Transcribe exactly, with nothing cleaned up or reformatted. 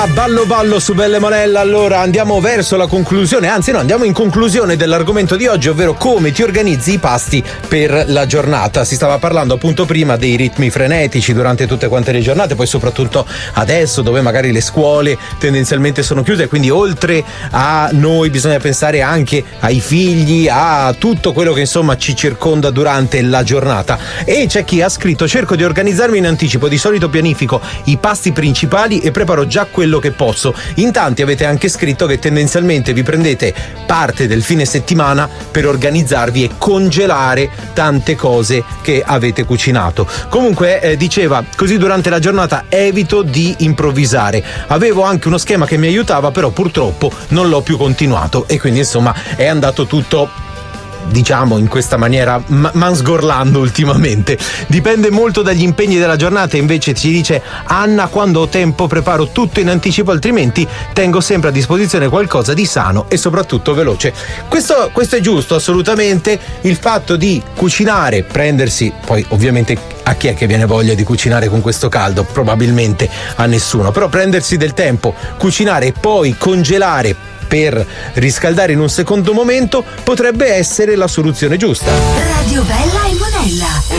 Ballo ballo su Belle Monella. Allora andiamo verso la conclusione, anzi no, andiamo in conclusione dell'argomento di oggi, ovvero come ti organizzi i pasti per la giornata. Si stava parlando appunto prima dei ritmi frenetici durante tutte quante le giornate, poi soprattutto adesso dove magari le scuole tendenzialmente sono chiuse, quindi oltre a noi bisogna pensare anche ai figli, a tutto quello che insomma ci circonda durante la giornata. E c'è chi ha scritto: cerco di organizzarmi in anticipo, di solito pianifico i pasti principali e preparo già quello che posso. In tanti avete anche scritto che tendenzialmente vi prendete parte del fine settimana per organizzarvi e congelare tante cose che avete cucinato. Comunque eh, diceva così durante la giornata evito di improvvisare. Avevo anche uno schema che mi aiutava, però purtroppo non l'ho più continuato e quindi insomma è andato tutto, diciamo, in questa maniera ma- mansgorlando ultimamente. Dipende molto dagli impegni della giornata. Invece ci dice Anna: quando ho tempo preparo tutto in anticipo, altrimenti tengo sempre a disposizione qualcosa di sano e soprattutto veloce. Questo, questo è giusto, assolutamente. Il fatto di cucinare, prendersi, poi ovviamente a chi è che viene voglia di cucinare con questo caldo? Probabilmente a nessuno, però prendersi del tempo, cucinare e poi congelare per riscaldare in un secondo momento potrebbe essere la soluzione giusta. Radio Bella e Monella.